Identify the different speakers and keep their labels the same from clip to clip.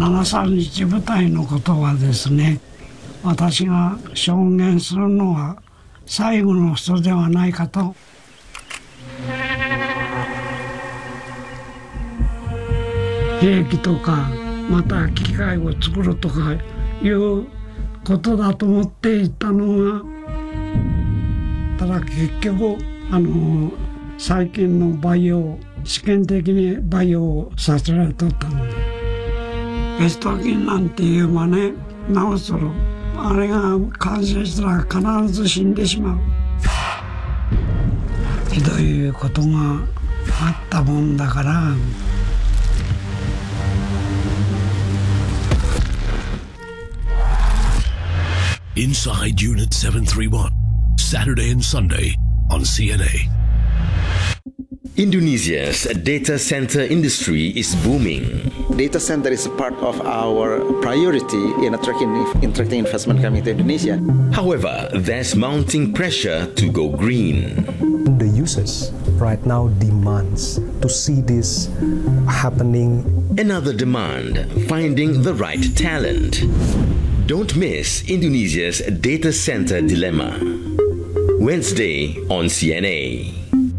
Speaker 1: 7、3日舞台のことはですね、私が証言するのは最後の人ではないかと。兵器とかまた機械を作るとかいうことだと思っていたのが、ただ結局最近の培養、試験的に培養させられとったので、ペスト菌なんて言えばね、治する、あれが感染したら必ず死んでしまう、ひどいことがあったもんだから。
Speaker 2: Inside Unit 731, Saturday and Sunday on CNA.
Speaker 3: Indonesia's data center industry is booming.
Speaker 4: Data center is a part of our priority in attracting investment coming to Indonesia.
Speaker 3: However, there's mounting pressure to go green.
Speaker 5: The users right now demands to see this happening.
Speaker 3: Another demand, finding the right talent. Don't miss Indonesia's data center dilemma. Wednesday on CNA.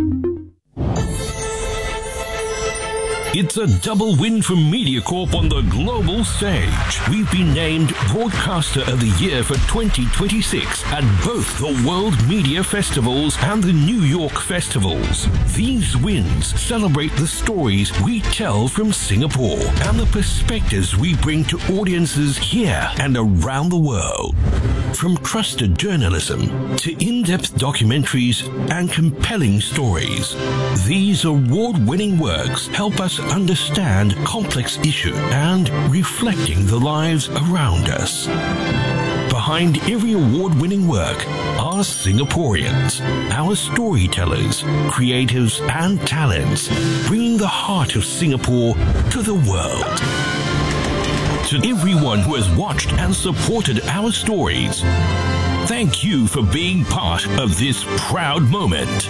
Speaker 2: It's a double win for MediaCorp on the global stage. We've been named Broadcaster of the Year for 2026 at both the World Media Festivals and the New York Festivals. These wins celebrate the stories we tell from Singapore and the perspectives we bring to audiences here and around the world. From trusted journalism to in-depth documentaries and compelling stories, these award-winning works help us understand complex issues and reflecting the lives around us. Behind every award-winning work are Singaporeans, our storytellers, creatives and talents, bringing the heart of Singapore to the world. To everyone who has watched and supported our stories, thank you for being part of this proud moment.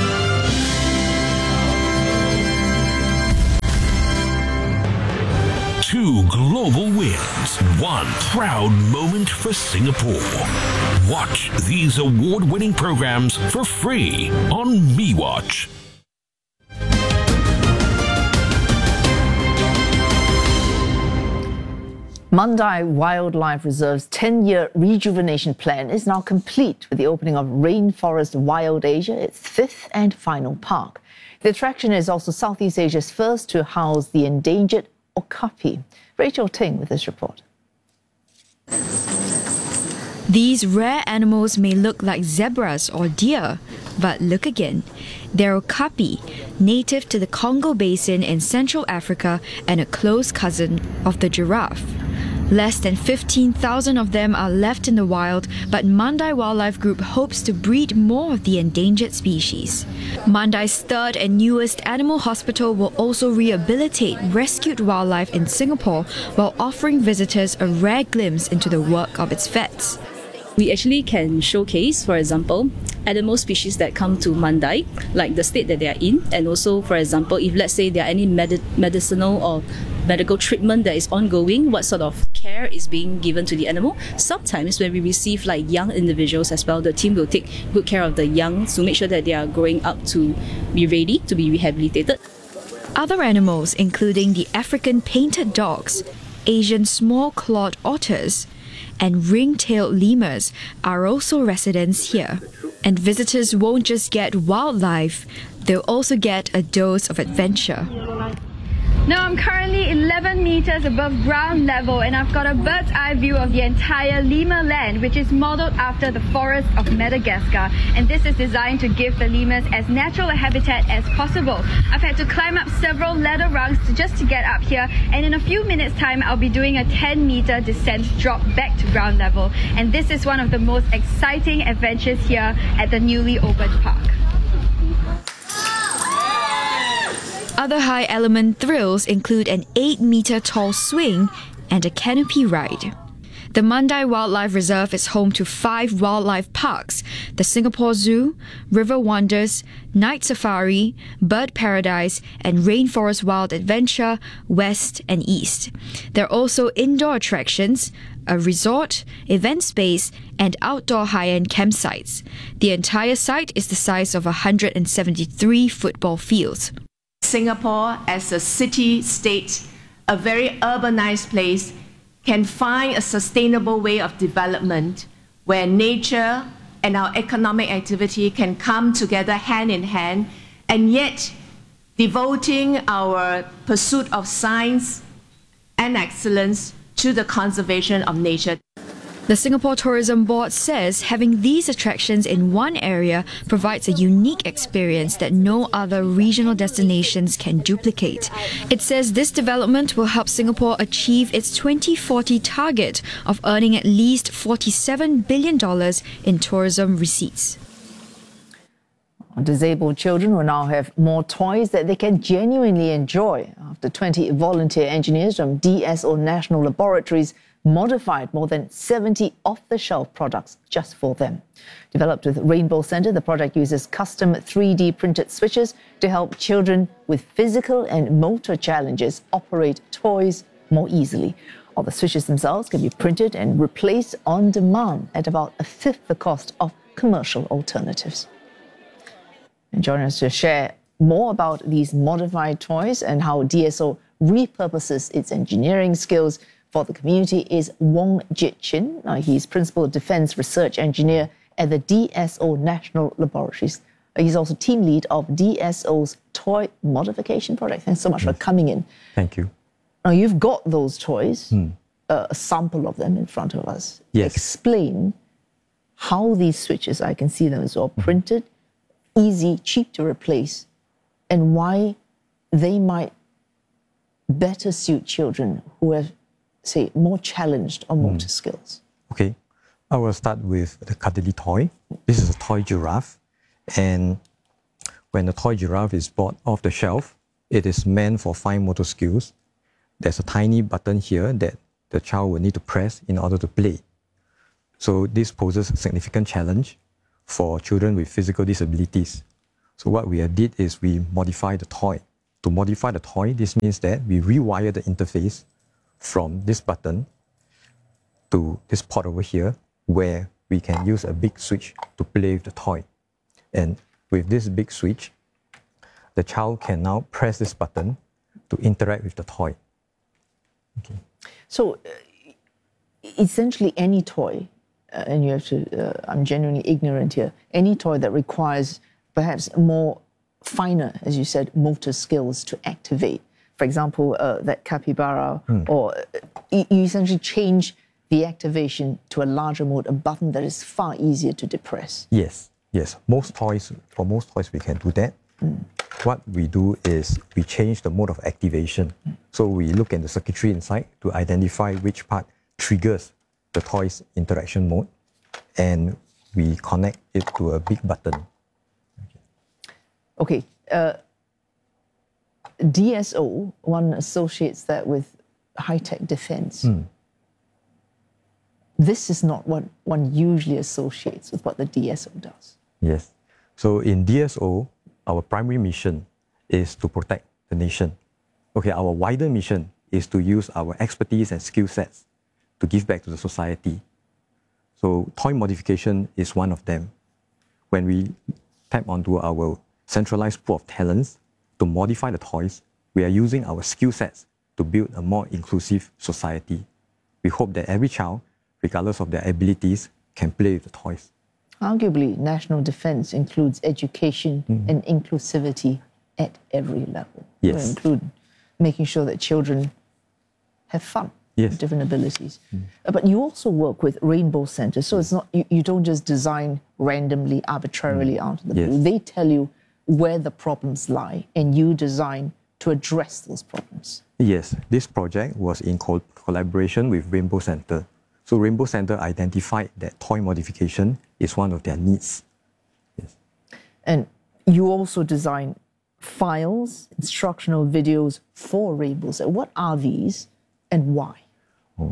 Speaker 2: Two global wins, one proud moment for Singapore. Watch these award-winning programs for free on MeWatch.
Speaker 6: Mandai Wildlife Reserve's 10-year rejuvenation plan is now complete with the opening of Rainforest Wild Asia, its fifth and final park. The attraction is also Southeast Asia's first to house the endangered okapi. Rachel Ting with this report.
Speaker 7: These rare animals may look like zebras or deer, but look again. They're okapi, native to the Congo Basin in Central Africa and a close cousin of the giraffe. Less than 15,000 of them are left in the wild, but Mandai Wildlife Group hopes to breed more of the endangered species. Mandai's third and newest animal hospital will also rehabilitate rescued wildlife in Singapore while offering visitors a rare glimpse into the work of its vets.
Speaker 8: We actually can showcase, for example, animal species that come to Mandai, like the state that they are in, and also, for example, if let's say there are any medicinal or medical treatment that is ongoing, what sort of care is being given to the animal. Sometimes when we receive like young individuals as well, the team will take good care of the young to make sure that they are growing up to be ready to be rehabilitated.
Speaker 7: Other animals, including the African painted dogs, Asian small-clawed otters, and ring-tailed lemurs, are also residents here. And visitors won't just get wildlife, they'll also get a dose of adventure.
Speaker 9: Now I'm currently 11 meters above ground level and I've got a bird's eye view of the entire lemur land, which is modeled after the forest of Madagascar, and this is designed to give the lemurs as natural a habitat as possible. I've had to climb up several ladder rungs just to get up here, and in a few minutes time I'll be doing a 10-meter descent drop back to ground level, and this is one of the most exciting adventures here at the newly opened park.
Speaker 7: Other high-element thrills include an 8-meter tall swing and a canopy ride. The Mandai Wildlife Reserve is home to 5 wildlife parks: the Singapore Zoo, River Wonders, Night Safari, Bird Paradise, and Rainforest Wild Adventure West and East. There are also indoor attractions, a resort, event space, and outdoor high-end campsites. The entire site is the size of 173 football fields.
Speaker 10: Singapore, as a city-state, a very urbanized place, can find a sustainable way of development where nature and our economic activity can come together hand in hand, and yet devoting our pursuit of science and excellence to the conservation of nature.
Speaker 7: The Singapore Tourism Board says having these attractions in one area provides a unique experience that no other regional destinations can duplicate. It says this development will help Singapore achieve its 2040 target of earning at least $47 billion in tourism receipts.
Speaker 6: Disabled children will now have more toys that they can genuinely enjoy after 20 volunteer engineers from DSO National Laboratories modified more than 70 off-the-shelf products just for them. Developed with Rainbow Centre, the project uses custom 3D printed switches to help children with physical and motor challenges operate toys more easily. All the switches themselves can be printed and replaced on demand at about a fifth the cost of commercial alternatives. And joining us to share more about these modified toys and how DSO repurposes its engineering skills for the community is Wong Jit Chin. He's Principal Defence Research Engineer at the DSO National Laboratories. He's also team lead of DSO's Toy Modification Project. Thanks so much for coming in.
Speaker 11: Thank you.
Speaker 6: Now, you've got those toys, a sample of them in front of us.
Speaker 11: Yes.
Speaker 6: Explain how these switches, I can see them as well, printed, easy, cheap to replace, and why they might better suit children who have, say, more challenged on motor skills.
Speaker 11: Okay, I will start with the cuddly toy. This is a toy giraffe, and when the toy giraffe is bought off the shelf, it is meant for fine motor skills. There's a tiny button here that the child will need to press in order to play. So this poses a significant challenge for children with physical disabilities. So what we did is we modified the toy. To modify the toy, this means that we rewire the interface from this button to this port over here, where we can use a big switch to play with the toy. And with this big switch, the child can now press this button to interact with the toy. Okay.
Speaker 6: So essentially any toy, and you have to, I'm genuinely ignorant here, any toy that requires perhaps more finer, as you said, motor skills to activate. For example, that capybara, or you essentially change the activation to a larger mode, a button that is far easier to depress.
Speaker 11: Yes, yes. For most toys, we can do that. What we do is we change the mode of activation. So we look at the circuitry inside to identify which part triggers the toy's interaction mode, and we connect it to a big button.
Speaker 6: Okay. DSO, one associates that with high-tech defense. This is not what one usually associates with what the DSO does.
Speaker 11: Yes. So in DSO, our primary mission is to protect the nation. Okay, our wider mission is to use our expertise and skill sets to give back to the society. So toy modification is one of them. When we tap onto our centralized pool of talents to modify the toys, we are using our skill sets to build a more inclusive society. We hope that every child, regardless of their abilities, can play with the toys.
Speaker 6: Arguably, national defense includes education and inclusivity at every level.
Speaker 11: Yes.
Speaker 6: Include making sure that children have fun, with different abilities. But you also work with Rainbow Centre, so it's not you don't just design randomly, arbitrarily out of the blue. They tell you where the problems lie, and you design to address those problems.
Speaker 11: Yes, this project was in collaboration with Rainbow Centre. So Rainbow Centre identified that toy modification is one of their needs. Yes.
Speaker 6: And you also design files, instructional videos for Rainbow Centre. What are these and why?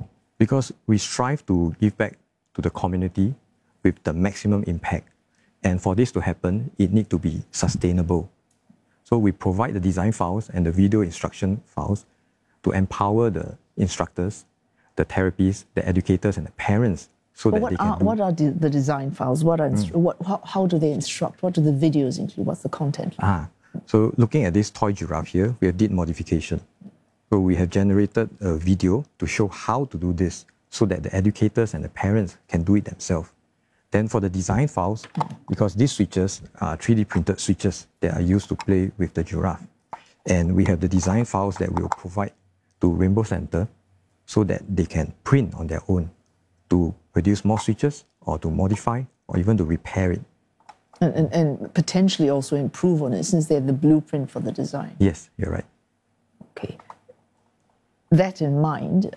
Speaker 11: because we strive to give back to the community with the maximum impact. And for this to happen, it needs to be sustainable. So we provide the design files and the video instruction files to empower the instructors, the therapists, the educators, and the parents so
Speaker 6: but
Speaker 11: that they can
Speaker 6: what are the design files? What are how do they instruct? What do the videos include? What's the content like?
Speaker 11: So looking at this toy giraffe here, we have did modification. So we have generated a video to show how to do this so that the educators and the parents can do it themselves. Then for the design files, because these switches are 3D printed switches that are used to play with the giraffe. And we have the design files that we'll provide to Rainbow Centre so that they can print on their own to produce more switches or to modify or even to repair it.
Speaker 6: And potentially also improve on it since they have the blueprint for the design.
Speaker 11: Yes, you're right.
Speaker 6: Okay. That in mind,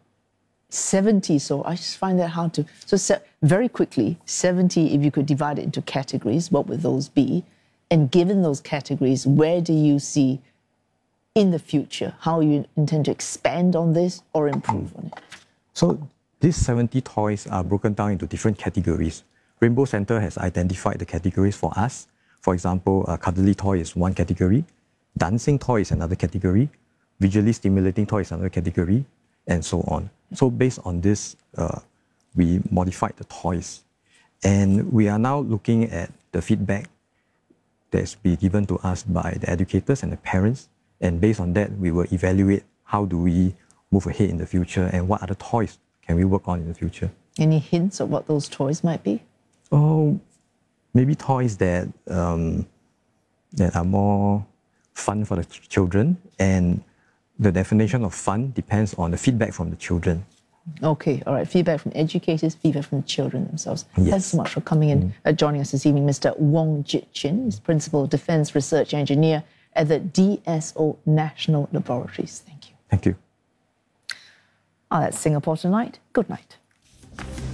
Speaker 6: 70, so I just find that hard to... So very quickly, 70, if you could divide it into categories, what would those be? And given those categories, where do you see in the future, how you intend to expand on this or improve on it?
Speaker 11: So these 70 toys are broken down into different categories. Rainbow Centre has identified the categories for us. For example, a cuddly toy is one category, dancing toy is another category, visually stimulating toy is another category, and so on. So based on this, we modified the toys. And we are now looking at the feedback that's been given to us by the educators and the parents. And based on that, we will evaluate how do we move ahead in the future and what other toys can we work on in the future.
Speaker 6: Any hints of what those toys might be?
Speaker 11: Oh, maybe toys that are more fun for the children, and the definition of fun depends on the feedback from the children.
Speaker 6: Okay, all right. Feedback from educators, feedback from the children themselves.
Speaker 11: Yes.
Speaker 6: Thanks so much for coming in, joining us this evening. Mr. Wong Jit Chin is Principal Defence Research Engineer at the DSO National Laboratories. Thank you.
Speaker 11: Thank you.
Speaker 6: That's Singapore Tonight. Good night.